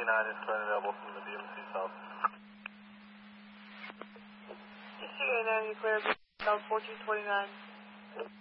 is currently available from the DMC South. DCA 9, you clear South 1429.